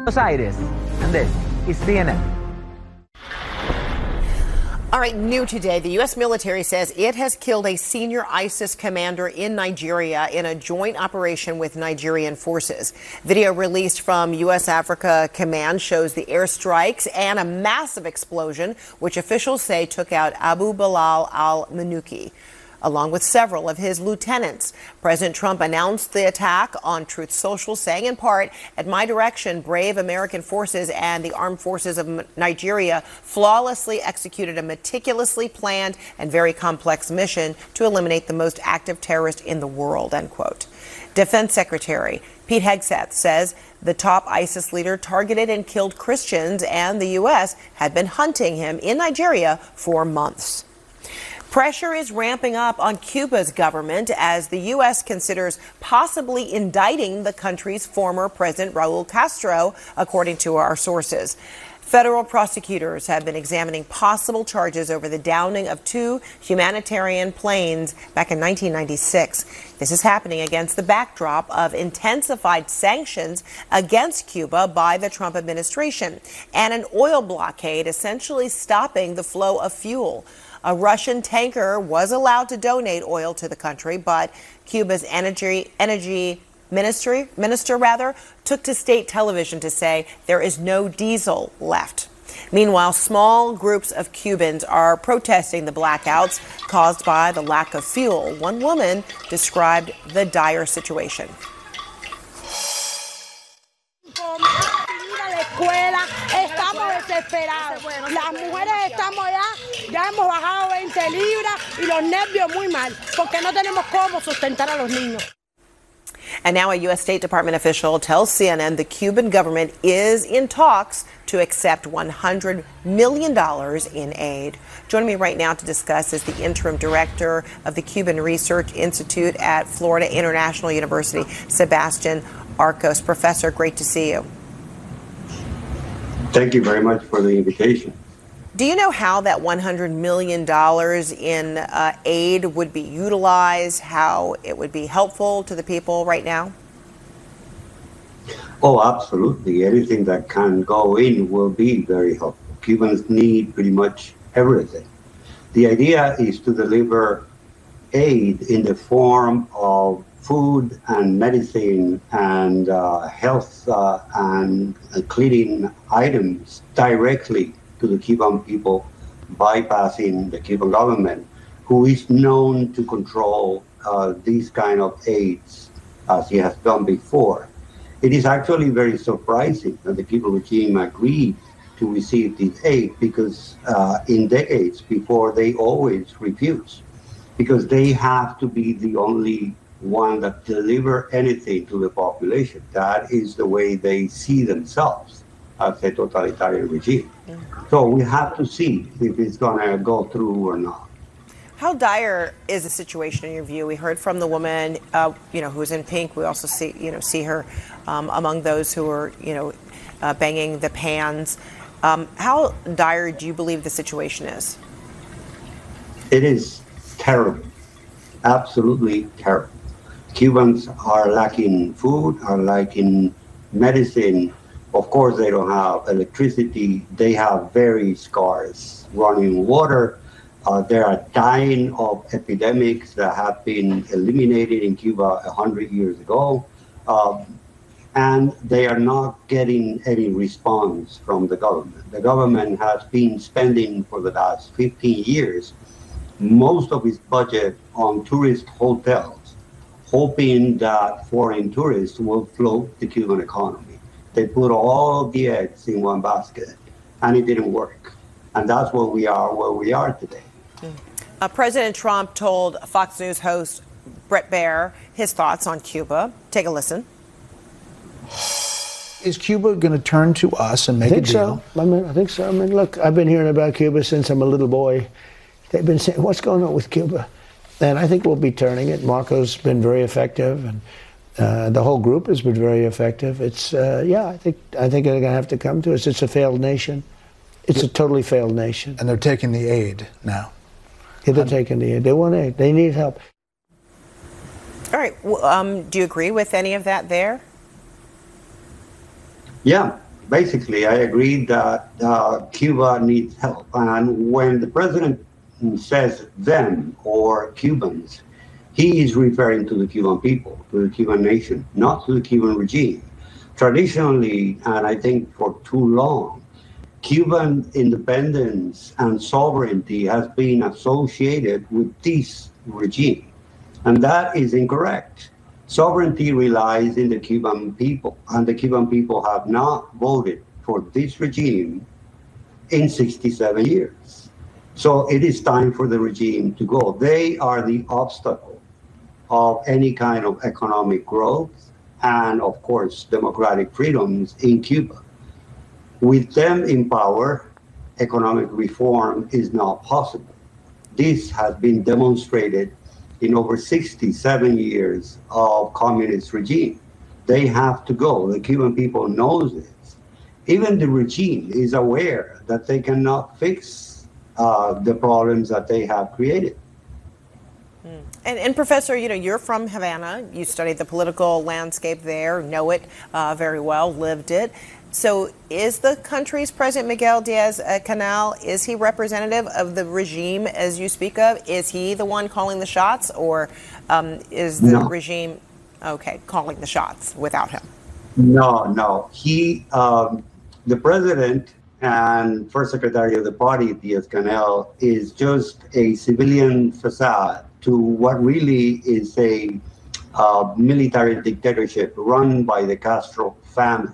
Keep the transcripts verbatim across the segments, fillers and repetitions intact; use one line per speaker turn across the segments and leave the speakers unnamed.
Buenos Aires, and this is C N N.
All right, new today, the U S military says it has killed a senior ISIS commander in Nigeria in a joint operation with Nigerian forces. Video released from U S Africa Command shows the airstrikes and a massive explosion, which officials say took out Abu Bilal al-Manuki, along with several of his lieutenants. President Trump announced the attack on Truth Social, saying in part, "At my direction, brave American forces and the armed forces of Nigeria flawlessly executed a meticulously planned and very complex mission to eliminate the most active terrorist in the world," end quote. Defense Secretary Pete Hegseth says the top ISIS leader targeted and killed Christians, and the U S had been hunting him in Nigeria for months. Pressure is ramping up on Cuba's government as the U S considers possibly indicting the country's former president, Raul Castro, according to our sources. Federal prosecutors have been examining possible charges over the downing of two humanitarian planes back in nineteen ninety-six. This is happening against the backdrop of intensified sanctions against Cuba by the Trump administration and an oil blockade essentially stopping the flow of fuel. A Russian tanker was allowed to donate oil to the country, but Cuba's energy energy ministry minister rather took to state television to say there is no diesel left. Meanwhile, small groups of Cubans are protesting the blackouts caused by the lack of fuel. One woman described the dire situation.
Estamos desesperados. Las mujeres estamos ya, ya hemos bajado veinte libras y los nervios muy mal, porque no tenemos cómo sustentar a los niños.
And now a U S State Department official tells C N N the Cuban government is in talks to accept one hundred million dollars in aid. Joining me right now to discuss is the interim director of the Cuban Research Institute at Florida International University, Sebastian Arcos. Professor, great to see you.
Thank you very much for the invitation.
Do you know how that one hundred million dollars in uh, aid would be utilized, how it would be helpful to the people right now?
Oh, absolutely. Anything that can go in will be very helpful. Cubans need pretty much everything. The idea is to deliver aid in the form of food and medicine and uh, health uh, and uh, cleaning items directly to the Cuban people, bypassing the Cuban government, who is known to control uh, these kind of aids as he has done before. It is actually very surprising that the Cuban regime agreed to receive this aid, because uh, in decades before they always refuse, because they have to be the only one that deliver anything to the population. That is the way they see themselves as a totalitarian regime. Yeah. So we have to see if it's gonna go through or not.
How dire is the situation in your view? We heard from the woman, uh, you know, who's in pink. We also see, you know, see her um, among those who are, you know, uh, banging the pans. Um, how dire do you believe the situation is?
It is terrible, absolutely terrible. Cubans are lacking food, are lacking medicine. Of course, they don't have electricity. They have very scarce running water. Uh, they are dying of epidemics that have been eliminated in Cuba a hundred years ago. Um, and they are not getting any response from the government. The government has been spending for the last fifteen years most of its budget on tourist hotels, hoping that foreign tourists will float the Cuban economy. They put all of the eggs in one basket, and it didn't work. And that's where we are, where we are today.
Uh, President Trump told Fox News host Bret Baier his thoughts on Cuba. Take a listen.
Is Cuba going to turn to us and make
I think
a deal?
So. I mean, I think so. I mean, look, I've been hearing about Cuba since I'm a little boy. They've been saying, what's going on with Cuba? And I think we'll be turning it. Marco's been very effective, and uh, the whole group has been very effective. It's, uh, yeah, I think I think they're going to have to come to us. It's a failed nation. It's a totally failed nation.
And they're taking the aid now.
Yeah, they're um, taking the aid. They want aid. They need help.
All right. Well, um, do you agree with any of that there?
Yeah, basically, I agree that uh, Cuba needs help. And when the president says them or Cubans, he is referring to the Cuban people, to the Cuban nation, not to the Cuban regime. Traditionally, and I think for too long, Cuban independence and sovereignty has been associated with this regime. And that is incorrect. Sovereignty relies in the Cuban people, and the Cuban people have not voted for this regime in sixty-seven years. So it is time for the regime to go. They are the obstacle of any kind of economic growth and, of course, democratic freedoms in Cuba. With them in power, economic reform is not possible. This has been demonstrated in over sixty-seven years of communist regime. They have to go. The Cuban people knows this. Even the regime is aware that they cannot fix uh, the problems that they have created.
Mm. And, and Professor, you know, you're from Havana. You studied the political landscape there, know it uh, very well, lived it. So is the country's President Miguel Diaz-Canel, is he representative of the regime as you speak of? Is he the one calling the shots, or um, is the
No.
regime, okay, calling the shots without him?
No, no. He, um, the president and first secretary of the party, Diaz-Canel, is just a civilian facade to what really is a uh, military dictatorship run by the Castro family,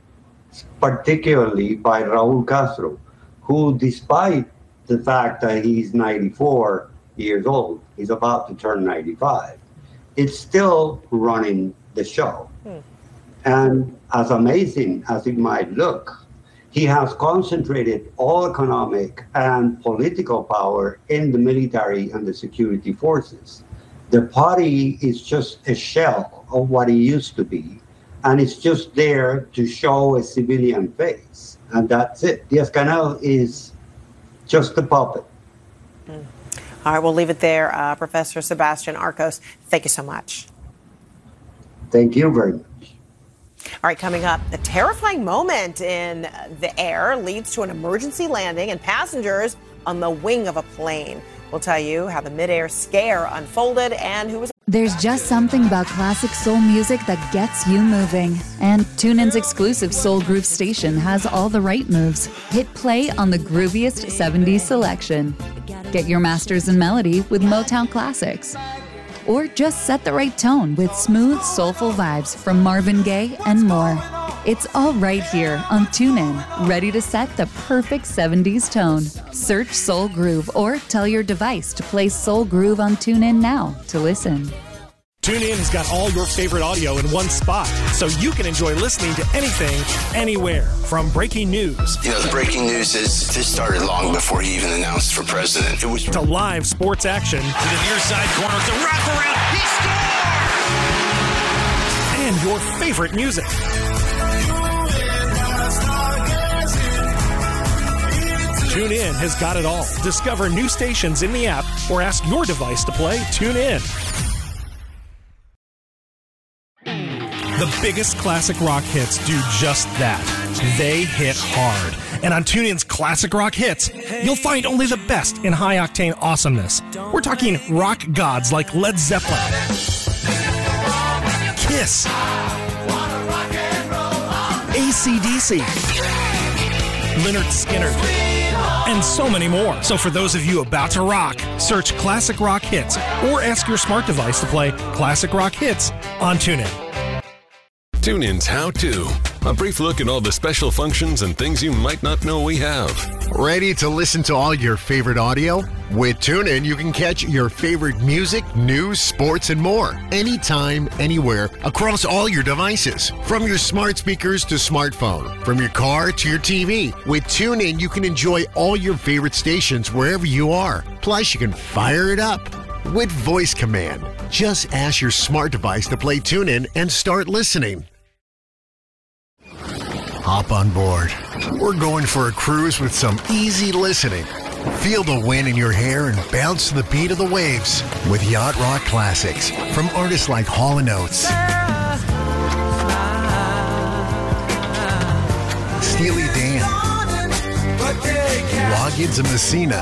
particularly by Raul Castro, who, despite the fact that he's ninety-four years old, he's about to turn ninety-five, it's still running the show. Hmm. And as amazing as it might look, he has concentrated all economic and political power in the military and the security forces. The party is just a shell of what it used to be, and it's just there to show a civilian face, and that's it. Diaz-Canel is just a puppet.
Mm. All right, we'll leave it there. Uh, Professor Sebastian Arcos, thank you so much.
Thank you very much.
All right, coming up, a terrifying moment in the air leads to an emergency landing and passengers on the wing of a plane. We'll tell you how the midair scare unfolded and who was.
There's just something about classic soul music that gets you moving. And TuneIn's exclusive Soul Groove station has all the right moves. Hit play on the grooviest seventies selection. Get your masters in melody with Motown classics. Or just set the right tone with smooth, soulful vibes from Marvin Gaye and more. It's all right here on TuneIn, ready to set the perfect seventies tone. Search Soul Groove or tell your device to play Soul Groove on TuneIn now to listen.
TuneIn's got all your favorite audio in one spot, so you can enjoy listening to anything, anywhere. From breaking news.
You know, the breaking news is this started long before he even announced for president. It was
to live sports action. To the near side corner, it's a wraparound. He scores! And your favorite music. TuneIn has got it all. Discover new stations in the app or ask your device to play TuneIn. The biggest classic rock hits do just that. They hit hard. And on TuneIn's Classic Rock Hits, you'll find only the best in high-octane awesomeness. We're talking rock gods like Led Zeppelin, Kiss, A C D C, Lynyrd Skynyrd, and so many more. So for those of you about to rock, search Classic Rock Hits or ask your smart device to play Classic Rock Hits on TuneIn.
TuneIn's How To. A brief look at all the special functions and things you might not know we have.
Ready to listen to all your favorite audio? With TuneIn, you can catch your favorite music, news, sports, and more. Anytime, anywhere, across all your devices. From your smart speakers to smartphone. From your car to your T V. With TuneIn, you can enjoy all your favorite stations wherever you are. Plus, you can fire it up with voice command. Just ask your smart device to play TuneIn and start listening. Hop on board. We're going for a cruise with some easy listening. Feel the wind in your hair and bounce to the beat of the waves with Yacht Rock classics from artists like Hall and Oates, Steely Dan, Loggins and Messina,